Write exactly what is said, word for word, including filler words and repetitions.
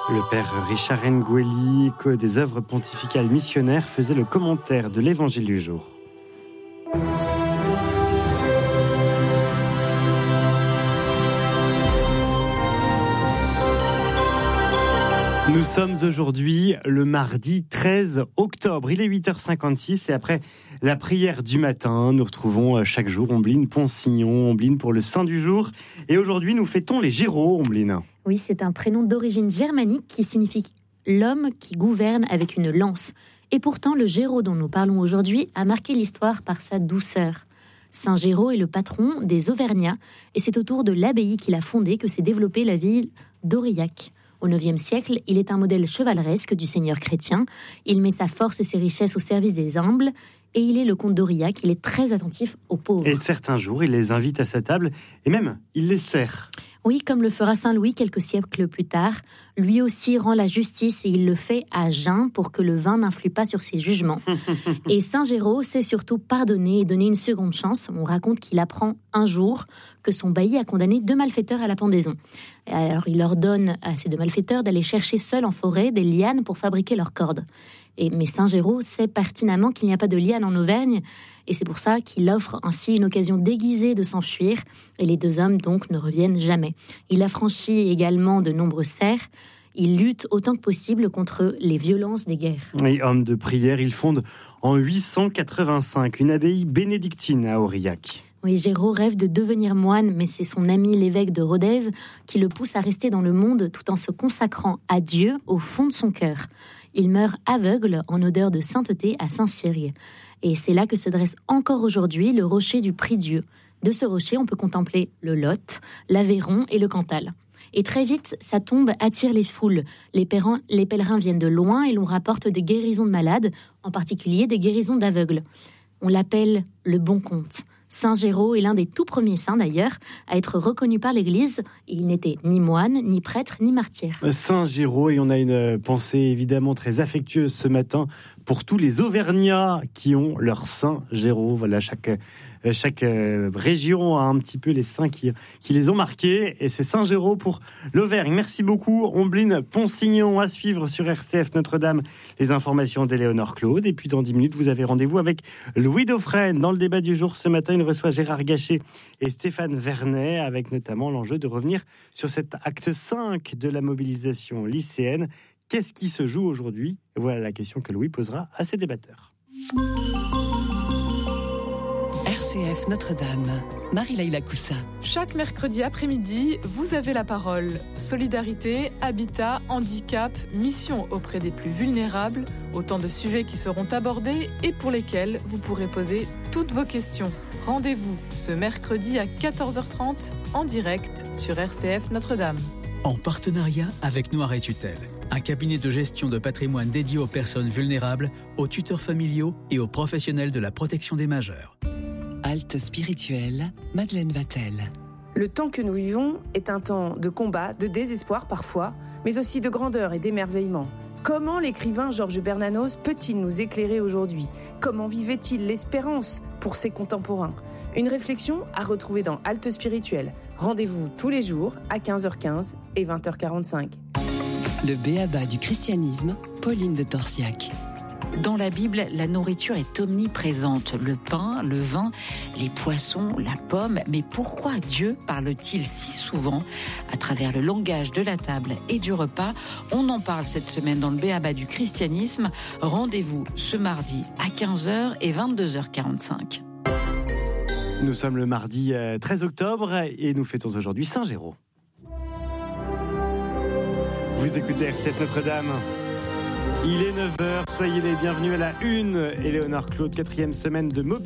Le père Richard Ngueli, que des œuvres pontificales missionnaires, faisait le commentaire de l'évangile du jour. Nous sommes aujourd'hui le mardi treize octobre. Il est huit heures cinquante-six et après la prière du matin, nous retrouvons chaque jour Ombline Ponsignon, Ombline pour le Saint du jour. Et aujourd'hui, nous fêtons les Géraud, Ombline. Oui, c'est un prénom d'origine germanique qui signifie l'homme qui gouverne avec une lance. Et pourtant, le Géraud dont nous parlons aujourd'hui a marqué l'histoire par sa douceur. Saint Géraud est le patron des Auvergnats et c'est autour de l'abbaye qu'il a fondée que s'est développée la ville d'Aurillac. Au neuvième siècle, il est un modèle chevaleresque du seigneur chrétien. Il met sa force et ses richesses au service des humbles. Et il est le comte d'Aurillac, il est très attentif aux pauvres. Et certains jours, il les invite à sa table et même, il les sert. Oui, comme le fera Saint Louis quelques siècles plus tard. Lui aussi rend la justice et il le fait à jeun pour que le vin n'influe pas sur ses jugements. Et Saint Géraud sait surtout pardonner et donner une seconde chance. On raconte qu'il apprend un jour que son bailli a condamné deux malfaiteurs à la pendaison. Alors il ordonne à ces deux malfaiteurs d'aller chercher seuls en forêt des lianes pour fabriquer leurs cordes. Et, mais Saint Géraud sait pertinemment qu'il n'y a pas de lianes en Auvergne, et c'est pour ça qu'il offre ainsi une occasion déguisée de s'enfuir, et les deux hommes donc ne reviennent jamais. Il affranchit également de nombreux serfs. Il lutte autant que possible contre les violences des guerres. Oui, homme de prière, il fonde en huit cent quatre-vingt-cinq une abbaye bénédictine à Aurillac. Oui, Géraud rêve de devenir moine, mais c'est son ami l'évêque de Rodez qui le pousse à rester dans le monde tout en se consacrant à Dieu au fond de son cœur. Il meurt aveugle en odeur de sainteté à Saint-Cyr. Et c'est là que se dresse encore aujourd'hui le rocher du Prie-Dieu. De ce rocher, on peut contempler le Lot, l'Aveyron et le Cantal. Et très vite, sa tombe attire les foules. Les pèlerins, les pèlerins viennent de loin et l'on rapporte des guérisons de malades, en particulier des guérisons d'aveugles. On l'appelle le bon comte. Saint Géraud est l'un des tout premiers saints d'ailleurs à être reconnu par l'Église. Il n'était ni moine, ni prêtre, ni martyr. Saint Géraud, et on a une pensée évidemment très affectueuse ce matin pour tous les Auvergnats qui ont leur Saint Géraud. Voilà, chaque, chaque région a un petit peu les saints qui, qui les ont marqués. Et c'est Saint Géraud pour l'Auvergne. Merci beaucoup, Ombline Ponsignon. À suivre sur R C F Notre-Dame, les informations d'Éléonore Claude. Et puis dans dix minutes, vous avez rendez-vous avec Louis Dauphren. Dans le débat du jour ce matin, il reçoit Gérard Gachet et Stéphane Vernet, avec notamment l'enjeu de revenir sur cet acte cinq de la mobilisation lycéenne. Qu'est-ce qui se joue aujourd'hui ? Voilà la question que Louis posera à ses débatteurs. R C F Notre-Dame, Marie-Laïla Coussa. Chaque mercredi après-midi, vous avez la parole. Solidarité, habitat, handicap, mission auprès des plus vulnérables, autant de sujets qui seront abordés et pour lesquels vous pourrez poser toutes vos questions. Rendez-vous ce mercredi à quatorze heures trente en direct sur R C F Notre-Dame. En partenariat avec Noir et Tutelle, un cabinet de gestion de patrimoine dédié aux personnes vulnérables, aux tuteurs familiaux et aux professionnels de la protection des majeurs. Halte spirituelle, Madeleine Vatel. Le temps que nous vivons est un temps de combat, de désespoir parfois, mais aussi de grandeur et d'émerveillement. Comment l'écrivain Georges Bernanos peut-il nous éclairer aujourd'hui ? Comment vivait-il l'espérance pour ses contemporains ? Une réflexion à retrouver dans Halte spirituelle. Rendez-vous tous les jours à quinze heures quinze et vingt heures quarante-cinq. Le b.a.-ba du christianisme, Pauline de Torsiac. Dans la Bible, la nourriture est omniprésente. Le pain, le vin, les poissons, la pomme. Mais pourquoi Dieu parle-t-il si souvent à travers le langage de la table et du repas ? On en parle cette semaine dans le b.a.-ba du christianisme. Rendez-vous ce mardi à quinze heures et vingt-deux heures quarante-cinq. Nous sommes le mardi treize octobre et nous fêtons aujourd'hui Saint Géraud. Vous écoutez R C F Notre-Dame. Il est neuf heures, soyez les bienvenus à la une. Éléonore Claude, quatrième semaine de mobilité.